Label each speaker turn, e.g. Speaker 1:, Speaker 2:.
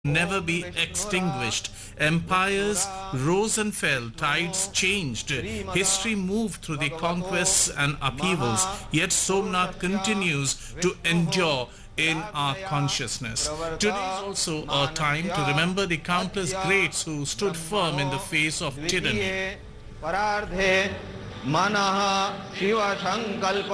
Speaker 1: never be extinguished. Empires rose and fell, tides changed, history moved through the conquests and upheavals, yet Somnath continues to endure in our consciousness. Today is also a time to remember the countless greats who stood firm in the face of tyranny.